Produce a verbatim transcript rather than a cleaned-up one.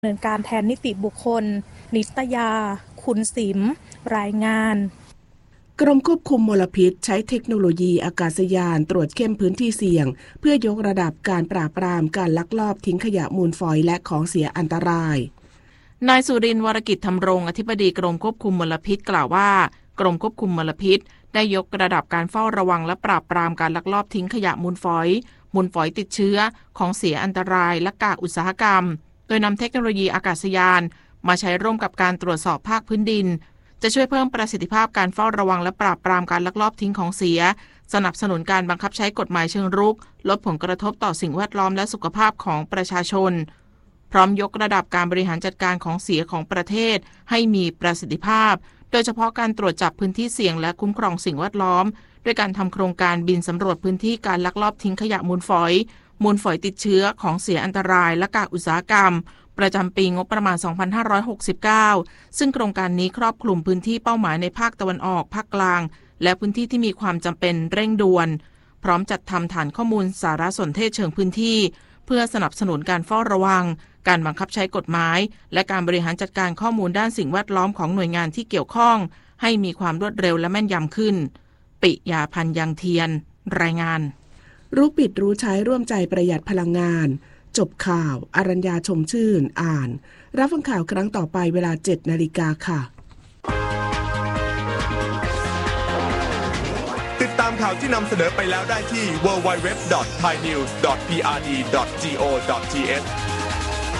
ดำเนินการแทนนิติบุคคลนิตยาคุณสิมรายงานกรมควบคุมมลพิษใช้เทคโนโลยีอากาศยานตรวจเข้มพื้นที่เสี่ยงเพื่อยกระดับการปราบปรามการลักลอบทิ้งขยะมูลฝอยและของเสียอันตรายนายสุรินทร์วรกิจธรรมรงค์อธิบดีกรมควบคุมมลพิษกล่าวว่ากรมควบคุมมลพิษได้ยกระดับการเฝ้าระวังและปราบปรามการลักลอบทิ้งขยะมูลฝอยมูลฝอยติดเชื้อของเสียอันตรายและกากอุตสาหกรรมโดยนำเทคโนโลยีอากาศยานมาใช้ร่วมกับการตรวจสอบภาคพื้นดินจะช่วยเพิ่มประสิทธิภาพการเฝ้าระวังและปราบปรามการลักลอบทิ้งของเสียสนับสนุนการบังคับใช้กฎหมายเชิงรุกลดผลกระทบต่อสิ่งแวดล้อมและสุขภาพของประชาชนพร้อมยกระดับการบริหารจัดการของเสียของประเทศให้มีประสิทธิภาพโดยเฉพาะการตรวจจับพื้นที่เสี่ยงและคุ้มครองสิ่งแวดล้อมด้วยการทำโครงการบินสำรวจพื้นที่การลักลอบทิ้งขยะมูลฝอยมูลฝอยติดเชื้อของเสียอันตรายและกากอุตสาหกรรมประจำปีงบประมาณสองพันห้าร้อยหกสิบเก้าซึ่งโครงการนี้ครอบคลุมพื้นที่เป้าหมายในภาคตะวันออกภาคกลางและพื้นที่ที่มีความจำเป็นเร่งด่วนพร้อมจัดทำฐานข้อมูลสารสนเทศเชิงพื้นที่เพื่อสนับสนุนการเฝ้าระวังการบังคับใช้กฎหมายและการบริหารจัดการข้อมูลด้านสิ่งแวดล้อมของหน่วยงานที่เกี่ยวข้องให้มีความรวดเร็วและแม่นยำขึ้นปิยาพันธ์ยังเทียนรายงานรู้ปิดรู้ใช้ร่วมใจประหยัดพลังงานจบข่าวอรัญญาชมชื่นอ่านรับฟังข่าวครั้งต่อไปเวลา เจ็ดนาฬิกาค่ะติดตามข่าวที่นำเสนอไปแล้วได้ที่ ดับเบิลยู ดับเบิลยู ดับเบิลยู ดอท ไทยนิวส์ ดอท พี อาร์ ดี ดอท จี โอ ดอท ที เอช